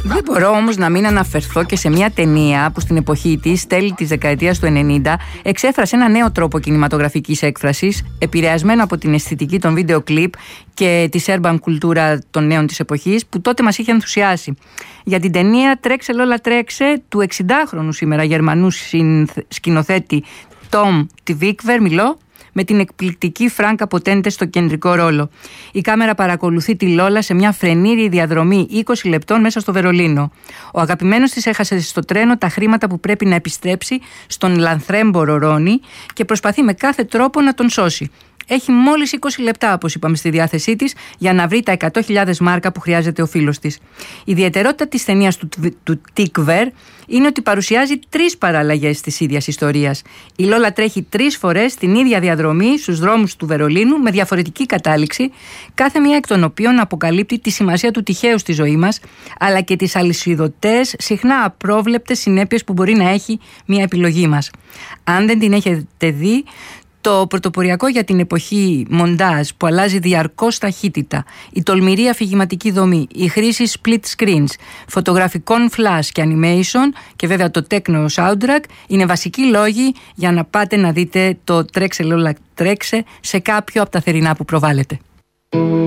Δεν μπορώ όμως να μην αναφερθώ και σε μια ταινία που στην εποχή της, τέλη της δεκαετίας του 90, εξέφρασε ένα νέο τρόπο κινηματογραφικής έκφρασης, επηρεασμένο από την αισθητική των βίντεο κλιπ και τη urban κουλτούρα των νέων της εποχής, που τότε μας είχε ενθουσιάσει. Για την ταινία «Τρέξε Λόλα Τρέξε» του 60χρονου σήμερα Γερμανού σκηνοθέτη Tom Tykwer μιλώ, με την εκπληκτική Φράνκα Ποτέντε στο κεντρικό ρόλο. Η κάμερα παρακολουθεί τη Λόλα σε μια φρενήρη διαδρομή 20 λεπτών μέσα στο Βερολίνο. Ο αγαπημένος της έχασε στο τρένο τα χρήματα που πρέπει να επιστρέψει στον λανθρέμπορο Ρόνι και προσπαθεί με κάθε τρόπο να τον σώσει. Έχει μόλις 20 λεπτά, όπως είπαμε, στη διάθεσή της για να βρει τα 100.000 μάρκα που χρειάζεται ο φίλος της. Η ιδιαιτερότητα της ταινίας του Tykwer είναι ότι παρουσιάζει 3 παραλλαγές της ίδιας ιστορίας. Η Λόλα τρέχει 3 φορές την ίδια διαδρομή στους δρόμους του Βερολίνου με διαφορετική κατάληξη, κάθε μία εκ των οποίων αποκαλύπτει τη σημασία του τυχαίου στη ζωή μας, αλλά και τις αλυσιδωτές, συχνά απρόβλεπτες συνέπειες που μπορεί να έχει μία επιλογή μας. Αν δεν την έχετε δει, το πρωτοποριακό για την εποχή μοντάζ που αλλάζει διαρκώς ταχύτητα, η τολμηρή αφηγηματική δομή, η χρήση split screens, φωτογραφικών flash και animation και βέβαια το techno soundtrack είναι βασικοί λόγοι για να πάτε να δείτε το «Τρέξε Λόλα Τρέξε» σε κάποιο από τα θερινά που προβάλλετε.